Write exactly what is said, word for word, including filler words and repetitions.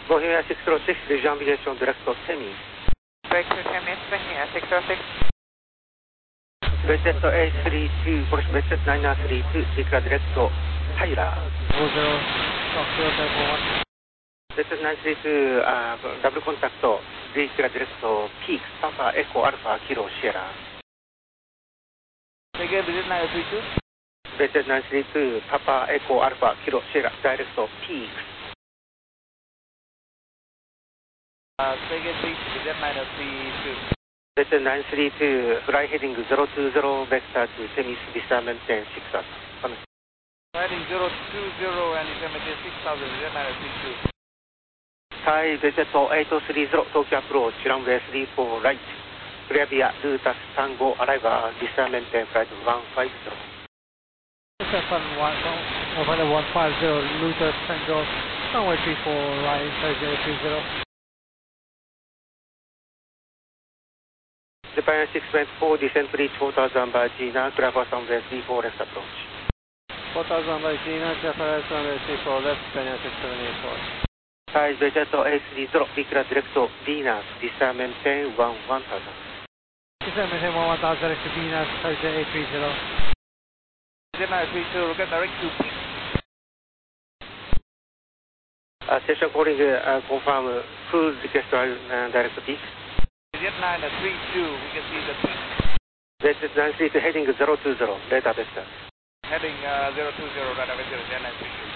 Bohemia six zero six, Regional Aviation Direct Semi. Breakthrough Semi, Bohemia six zero six. B Z A three two, Porsche B Z nine nine three two, Declare Direct Tyler. four zero, stop zero seven four one. B Z nine three two, uh, double contact, Declare Direct Peaks, Papa Echo Alpha Kilo Sierra. Again, B Z nine three two. B Z nine three two, Papa Echo Alpha Kilo Sierra, Direct Peaks. Uh, again, please, B Z nine three two. B Z nine three two, fly heading zero two zero, vector to Semis, Vista maintain six thousand. Heading zero two zero and Vista maintain six thousand, B Z nine three two. Thai B Z eight three zero, Tokyo approach, runway three four right. Clear via Lutas Tango, arrival, Vista maintain flight one five zero. seven one one five zero, Lutas Tango, runway three four right, zero three zero. Japan six four, descent reach four thousand by Gina, Grava runway three four left approach. four thousand by Gina, Japan runway three four left, Japan six seven eight four. Thai B Z eight three zero, Declare Direct Venus, Vista maintain one one thousand. Vista maintain one one thousand, direct to Venus, Thai eight three zero. B Z nine three two, look at direct to Peak. Uh, station calling, uh, confirm full request to uh, direct Peak. B Z nine three two, we can see the Peak. B Z nine three two, heading zero two zero, radar vector. Heading uh, zero two zero, radar vector, B Z nine three two.